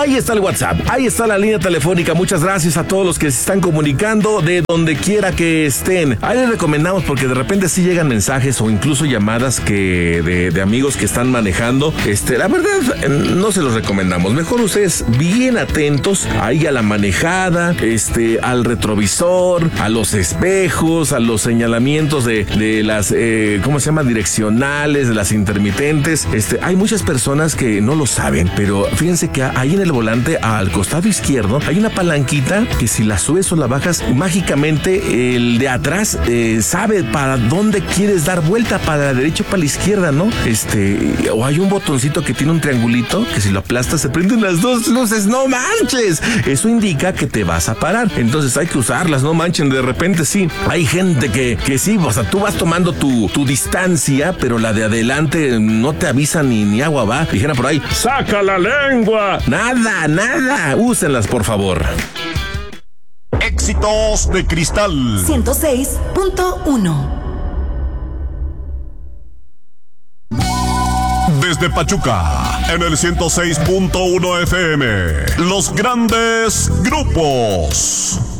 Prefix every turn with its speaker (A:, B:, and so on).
A: Ahí está el WhatsApp, ahí está la línea telefónica. Muchas gracias a todos los que se están comunicando de donde quiera que estén. Ahí les recomendamos, porque de repente sí llegan mensajes o incluso llamadas que de amigos que están manejando. La verdad, no se los recomendamos. Mejor ustedes bien atentos ahí a la manejada, al retrovisor, a los espejos, a los señalamientos de las, ¿cómo se llama? Direccionales, de las intermitentes. Hay muchas personas que no lo saben, pero fíjense que ahí en el volante, al costado izquierdo, hay una palanquita que si la subes o la bajas, mágicamente el de atrás sabe para dónde quieres dar vuelta, para la derecha o para la izquierda, ¿no? O hay un botoncito que tiene un triangulito que si lo aplastas se prenden las dos luces. ¡No manches! Eso indica que te vas a parar. Entonces hay que usarlas, no manchen. De repente sí, hay gente que sí, o sea, tú vas tomando tu distancia, pero la de adelante no te avisa ni agua va. Dijera por ahí, ¡saca la lengua! Nada. Úsenlas, por favor.
B: Éxitos de Cristal
C: 106.1.
B: Desde Pachuca, en el 106.1 FM, los grandes grupos.